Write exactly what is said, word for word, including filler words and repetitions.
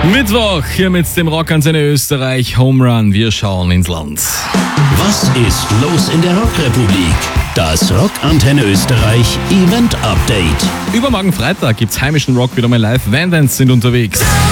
Mittwoch hier mit dem Rockantenne Österreich Home Run. Wir schauen ins Land. Was ist los in der Rockrepublik? Das Rockantenne Österreich Event Update. Übermorgen Freitag gibt's heimischen Rock wieder mal live. Vandans sind unterwegs.